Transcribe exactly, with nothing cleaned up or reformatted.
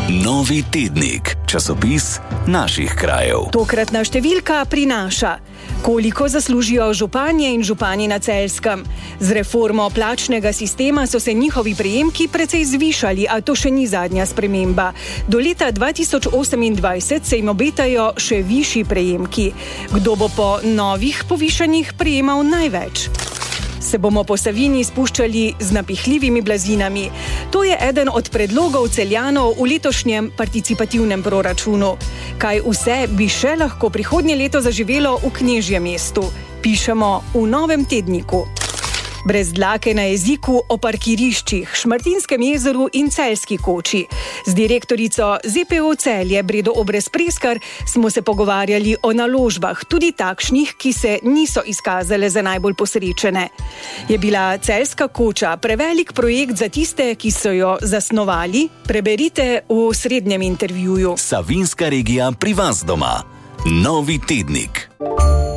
Novi tednik, časopis naših krajev. Tokratna številka prinaša: koliko zaslužijo županje in župani na Celjskem. Z reformo plačnega sistema so se njihovi prejemki precej zvišali, a to še ni zadnja sprememba. Do leta dva tisoč osemindvajset se jim obetajo še višji prejemki. Kdo bo po novih povišanjih prejemal največ? Se bomo po Savinji spuščali z napihljivimi blazinami. To je eden od predlogov Celjanov v letošnjem participativnem proračunu. Kaj vse bi še lahko prihodnje leto zaživelo v Knežjem mestu? Pišemo v novem tedniku. Brez dlake na jeziku o parkiriščih, Šmartinskem jezeru in Celjski koči. Z direktorico Z P O Celje Bredo Obrez-Preskar smo se pogovarjali o naložbah, tudi takšnih, ki se niso izkazale za najbolj posrečene. Je bila Celjska koča prevelik projekt za tiste, ki so jo zasnovali? Preberite v srednjem intervjuju. Savinjska regija pri vas doma. Novi tednik.